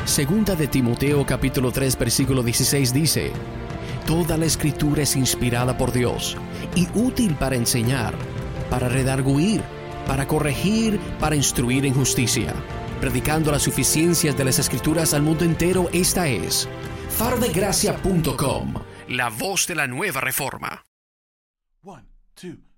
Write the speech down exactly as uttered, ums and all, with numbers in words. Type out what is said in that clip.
Segunda de Timoteo capítulo tres versículo dieciséis dice: Toda la escritura es inspirada por Dios y útil para enseñar, para redarguir, para corregir, para instruir en justicia, predicando las suficiencias de las escrituras al mundo entero. Esta es faro de gracia punto com, la voz de la nueva reforma. One, two.